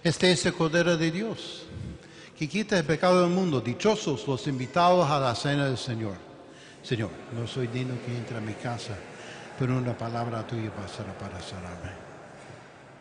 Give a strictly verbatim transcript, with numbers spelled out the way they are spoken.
Este es el Cordero de Dios, que quita el pecado del mundo. Dichosos los invitados a la cena del Señor. Señor, no soy digno que entre a mi casa, pero una palabra tuya bastará para sanarme.